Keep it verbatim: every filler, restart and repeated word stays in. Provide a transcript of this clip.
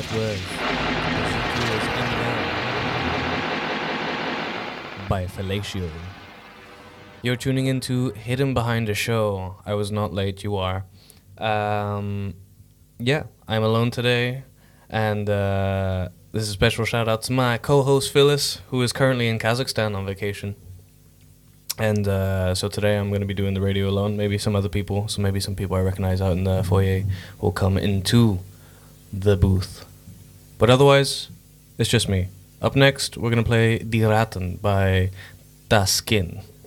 was Ezekiel's Eminem by Fellatio. You're tuning into Hidden Behind the Show. I was not late, you are. Um, yeah, I'm alone today, and uh, this is a special shout out to my co-host Phyllis, who is currently in Kazakhstan on vacation. And uh, so today I'm going to be doing the radio alone. Maybe some other people, so maybe some people I recognize out in the foyer will come into the booth. But otherwise, it's just me. Up next, we're going to play Die Ratten by Das Skin.